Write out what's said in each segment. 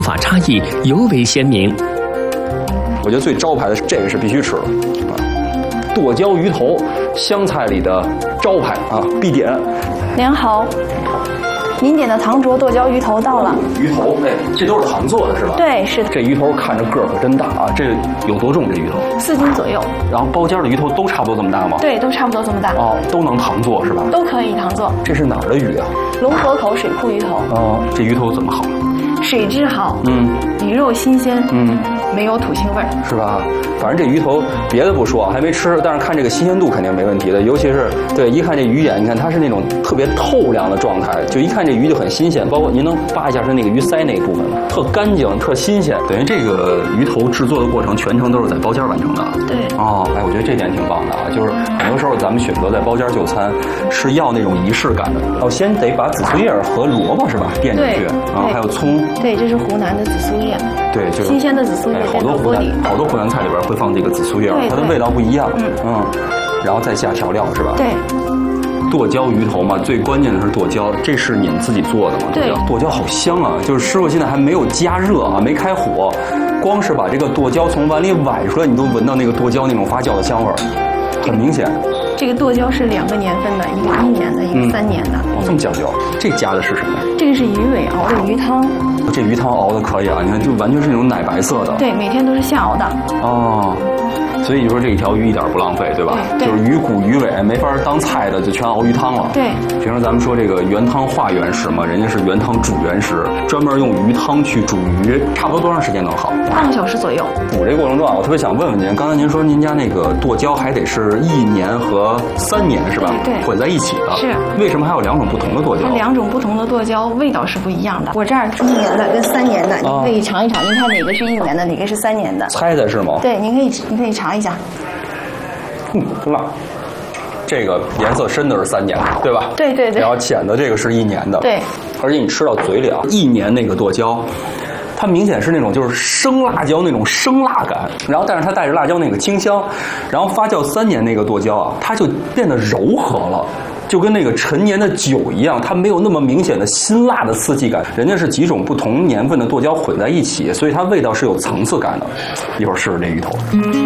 法差异尤为鲜明。 我觉得最招牌的这个是必须吃的，剁椒鱼头，湘菜里的招牌啊，必点。 您好，您点的糖灼剁椒鱼头到了。 鱼头，哎，这都是糖做的是吧？ 对，是的。 这鱼头看着个儿可真大啊，这有多重？这鱼头 4斤左右。 然后包间的鱼头都差不多这么大吗？ 对，都差不多这么大。 哦，都能糖做是吧？ 都可以糖做。 这是哪儿的鱼啊？ 龙河口水库鱼头。 哦，这鱼头怎么好？ 水质好，鱼肉新鲜，没有土腥味儿， 是吧？反正这鱼头别的不说还没吃，但是看这个新鲜度肯定没问题的，尤其是对，一看这鱼眼，你看它是那种特别透亮的状态，就一看这鱼就很新鲜。包括您能扒一下它那个鱼鳃那一部分吗？特干净，特新鲜。等于这个鱼头制作的过程全程都是在包间完成的。 对。 哦，哎，我觉得这点挺棒的啊，就是很多时候咱们选择在包间就餐是要那种仪式感的。哦，先得把紫苏叶和萝卜是吧垫进去，然后还有葱。 对，这是湖南的紫苏叶。对，就是新鲜的紫苏叶。 好多湖南菜里边会放这个紫苏叶，它的味道不一样。然后再下调料是吧？ 对。 剁椒鱼头嘛，最关键的是剁椒，这是你们自己做的吗？ 对。 剁椒好香啊！就是师傅现在还没有加热啊，没开火，光是把这个剁椒从碗里崴出来，你都闻到那个剁椒那种发酵的香味儿，很明显。 这个剁椒是2个年份的，一个1年的，一个3年的。 哦，这么讲究。这加的是什么呀？ 这个是鱼尾熬的鱼汤。 这鱼汤熬的可以啊，你看就完全是那种奶白色的。 对，每天都是现熬的。 哦。所以就说这一条鱼一点不浪费，对吧？ 对， 就是鱼骨鱼尾没法当菜的，就全熬鱼汤了。 对， 平时咱们说这个原汤化原食嘛，人家是原汤煮原食，专门用鱼汤去煮鱼，差不多多长时间能好 ？半个小时左右。 煮这过程中啊，我特别想问问您，刚才您说您家那个剁椒还得是1年和3年是吧？ 对， 混在一起的。 是。 为什么还有2种不同的剁椒？ 它2种不同的剁椒味道是不一样的。我这儿1年的跟3年的，你可以尝一尝，您看哪个是1年的，哪个是3年的？ 猜猜是吗？ 对，您可以尝一下。 真辣。这个颜色深的是3年的，对吧？ 对对对。 然后浅的这个是1年的。 对。 而且你吃到嘴里啊，1年那个剁椒，它明显是那种就是生辣椒那种生辣感，然后但是它带着辣椒那个清香，然后发酵3年那个剁椒啊，它就变得柔和了。就跟那个陈年的酒一样，它没有那么明显的辛辣的刺激感。人家是几种不同年份的剁椒混在一起，所以它味道是有层次感的。一会儿试试这鱼头。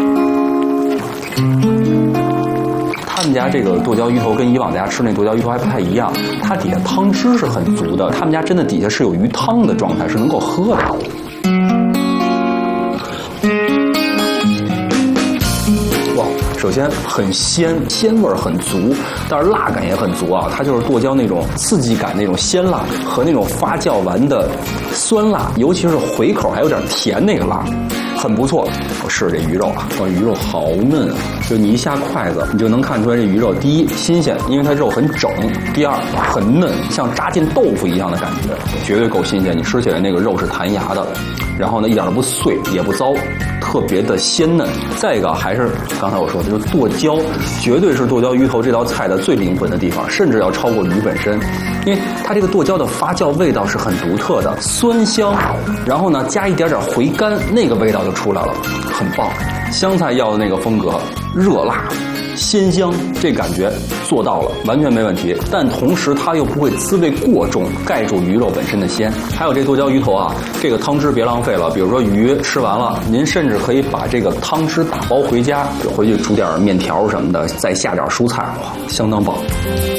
他们家这个剁椒鱼头跟以往大家吃那剁椒鱼头还不太一样，它底下汤汁是很足的。他们家真的底下是有鱼汤的状态，是能够喝的。首先很鲜味很足，但是辣感也很足啊。它就是剁椒那种刺激感，那种鲜辣和那种发酵完的酸辣，尤其是回口还有点甜那个辣，很不错。我试试这鱼肉啊，哇，鱼肉好嫩啊！就你一下筷子，你就能看出来这鱼肉，第一新鲜，因为它肉很整；第二很嫩，像炸进豆腐一样的感觉，绝对够新鲜。你吃起来那个肉是弹牙的，然后呢一点都不碎也不糟，特别的鲜嫩。再一个还是刚才我说的，就是剁椒，绝对是剁椒鱼头这道菜的最灵魂的地方，甚至要超过鱼本身，因为它这个剁椒的发酵味道是很独特的，酸香，然后呢加一点回甘，那个味道就出来了，很棒。湘菜要的那个风格，热辣鲜香，这感觉做到了，完全没问题。但同时它又不会滋味过重，盖住鱼肉本身的鲜。还有这剁椒鱼头啊，这个汤汁别浪费了。比如说鱼吃完了，您甚至可以把这个汤汁打包回家，回去煮点面条什么的，再下点蔬菜，哇，相当棒。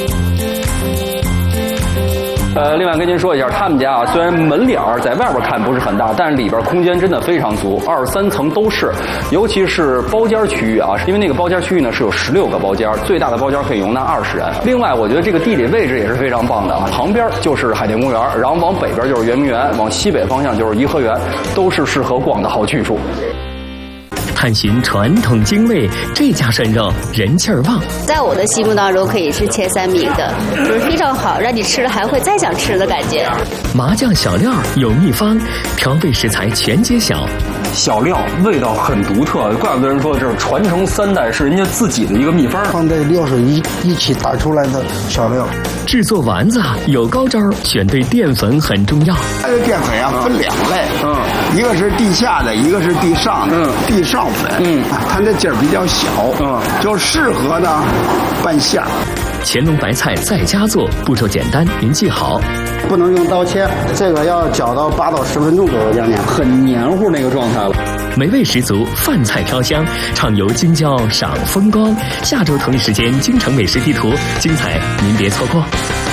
另外跟您说一下，他们家啊，虽然门脸在外边看不是很大，但是里边空间真的非常足，2、3层都是，尤其是包间区域啊，因为那个包间区域呢是有16个包间，最大的包间可以容纳20人。另外，我觉得这个地理位置也是非常棒的啊，旁边就是海淀公园，然后往北边就是圆明园，往西北方向就是颐和园，都是适合逛的好去处。 探寻传统精味，这家涮肉人气儿旺。 在我的心目当中，可以是前3名的，就是非常好，让你吃了还会再想吃的感觉。 麻酱小料有秘方，调味食材全揭晓。 小料味道很独特，怪不得人说这是传承3代，是人家自己的一个秘方。 放在料水一起打出来的小料。 制作丸子有高招，选对淀粉很重要。 它的淀粉啊分2类，一个是地下的，一个是地上的。地上粉，它的劲儿比较小，就适合呢拌馅。 乾隆白菜在家做，步骤简单，您记好。 不能用刀切，这个要搅到8到10分钟左右将近， 很黏糊那个状态了。 美味十足，饭菜飘香，畅游京郊赏风光。下周同一时间，京城美食地图，精彩您别错过。